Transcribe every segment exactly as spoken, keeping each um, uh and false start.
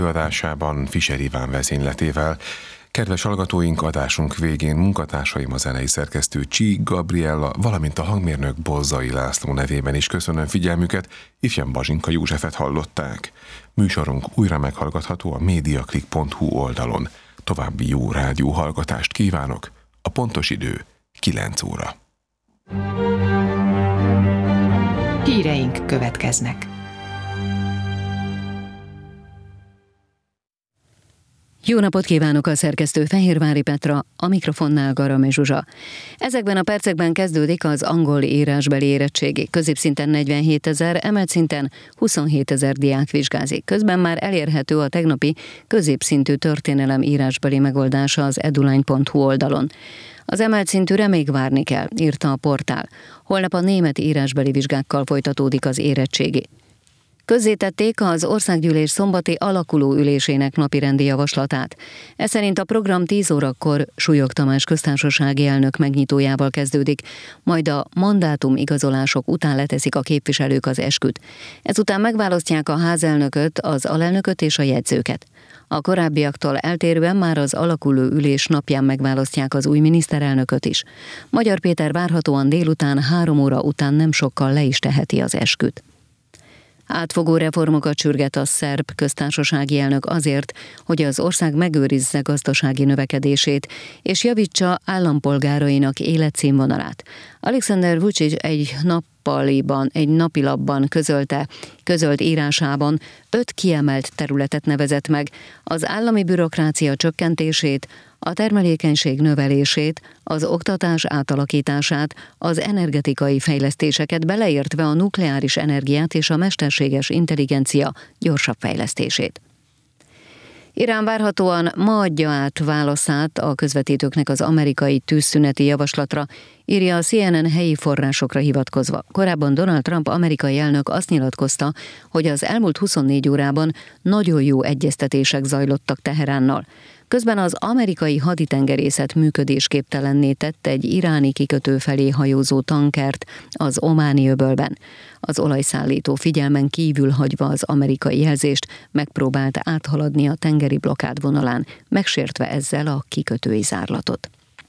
Adásában Fischer Iván vezényletével. Kedves hallgatóink, adásunk végén munkatársaim, a zenei szerkesztő Csík Gabriella, valamint a hangmérnök Bozzai László nevében is köszönöm figyelmüket, ifjabb Bazsinka Józsefet hallották. Műsorunk újra meghallgatható a mediaclick pont hu oldalon. További jó rádió hallgatást kívánok, a pontos idő kilenc óra. Híreink következnek. Jó napot kívánok, a szerkesztő Fehérvári Petra, a mikrofonnál Garame Zsuzsa. Ezekben a percekben kezdődik az angol írásbeli érettségi. Középszinten negyvenhétezer, emelt szinten huszonhétezer diák vizsgázik. Közben már elérhető a tegnapi középszintű történelem írásbeli megoldása az edulány pont hu oldalon. Az emelt szintűre még várni kell, írta a portál. Holnap a német írásbeli vizsgákkal folytatódik az érettségi. Közzétették az országgyűlés szombati alakuló ülésének napirendi javaslatát. Ez szerint a program tíz órakor Súlyog Tamás köztársasági elnök megnyitójával kezdődik, majd a mandátum igazolások után leteszik a képviselők az esküt. Ezután megválasztják a házelnököt, az alelnököt és a jegyzőket. A korábbiaktól eltérően már az alakuló ülés napján megválasztják az új miniszterelnököt is. Magyar Péter várhatóan délután három óra után nem sokkal le is teheti az esküt. Átfogó reformokat sürget a szerb köztársasági elnök azért, hogy az ország megőrizze gazdasági növekedését és javítsa állampolgárainak életszínvonalát. Alexander Vučić egy nappaliban, egy napilapban közölte, közölt írásában öt kiemelt területet nevezett meg: az állami bürokrácia csökkentését, a termelékenység növelését, az oktatás átalakítását, az energetikai fejlesztéseket, beleértve a nukleáris energiát és a mesterséges intelligencia gyorsabb fejlesztését. Irán várhatóan ma adja át válaszát a közvetítőknek az amerikai tűzszüneti javaslatra, írja a C N N helyi forrásokra hivatkozva. Korábban Donald Trump amerikai elnök azt nyilatkozta, hogy az elmúlt huszonnégy órában nagyon jó egyeztetések zajlottak Teheránnal. Közben az amerikai haditengerészet működésképtelenné tett egy iráni kikötő felé hajózó tankert az Ománi öbölben. Az olajszállító figyelmen kívül hagyva az amerikai jelzést megpróbált áthaladni a tengeri blokkád vonalán, megsértve ezzel a kikötői zárlatot.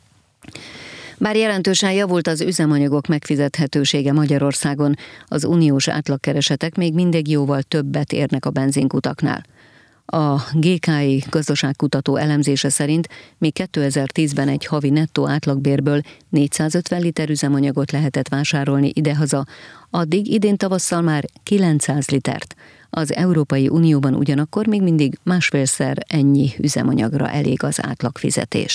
Bár jelentősen javult az üzemanyagok megfizethetősége Magyarországon, az uniós átlagkeresetek még mindig jóval többet érnek a benzinkutaknál. A gé ká i gazdaságkutató elemzése szerint még kétezer-tízben egy havi nettó átlagbérből négyszázötven liter üzemanyagot lehetett vásárolni idehaza, addig idén tavasszal már kilencszáz litert. Az Európai Unióban ugyanakkor még mindig másfélszer ennyi üzemanyagra elég az átlagfizetés.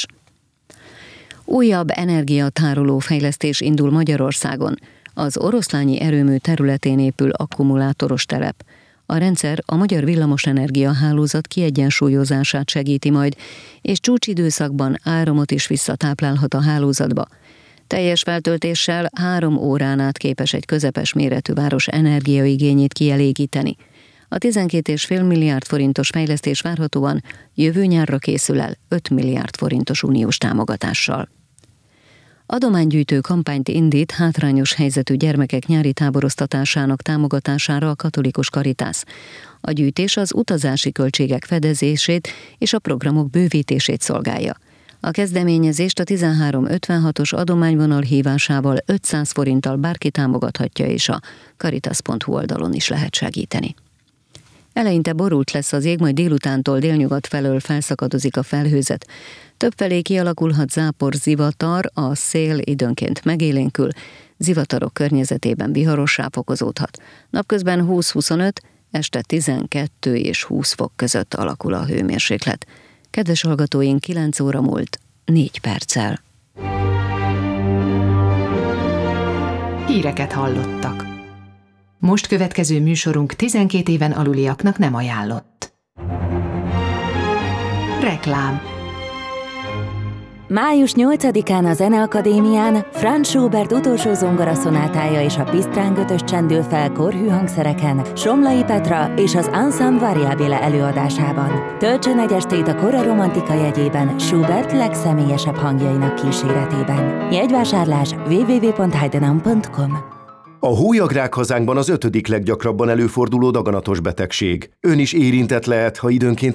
Újabb energiatároló fejlesztés indul Magyarországon. Az oroszlányi erőmű területén épül akkumulátoros telep. A rendszer a magyar villamosenergia hálózat kiegyensúlyozását segíti majd, és csúcsidőszakban áramot is visszatáplálhat a hálózatba. Teljes feltöltéssel három órán át képes egy közepes méretű város energiaigényét kielégíteni. A tizenkét egész öt milliárd forintos fejlesztés várhatóan jövő nyárra készül el öt milliárd forintos uniós támogatással. Adománygyűjtő kampányt indít hátrányos helyzetű gyermekek nyári táboroztatásának támogatására a Katolikus Caritas. A gyűjtés az utazási költségek fedezését és a programok bővítését szolgálja. A kezdeményezést a tizenhárom ötvenhatos adományvonal hívásával ötszáz forinttal bárki támogathatja, és a caritas pont hu oldalon is lehet segíteni. Eleinte borult lesz az ég, majd délutántól délnyugat felől felszakadozik a felhőzet. Többfelé kialakulhat zápor, zivatar, a szél időnként megélénkül, zivatarok környezetében viharossá fokozódhat. Napközben húsz-huszonöt, este tizenkettő és húsz fok között alakul a hőmérséklet. Kedves hallgatóink, kilenc óra múlt négy perccel. Híreket hallottak. Most következő műsorunk tizenkét éven aluliaknak nem ajánlott. Reklám. május nyolcadikán a Zeneakadémián Franz Schubert utolsó zongoraszonátája és a Pisztráng ötös csendül fel korhű hangszereken Somlai Petra és az Ensemble Variabile előadásában. Töltsön egy estét a kora romantika jegyében Schubert legszemélyesebb hangjainak kíséretében. Jegyvásárlás double-u double-u double-u pont heidenam pont com. A hólyagrák hazánkban az ötödik leggyakrabban előforduló daganatos betegség. Ön is érintett lehet, ha időnként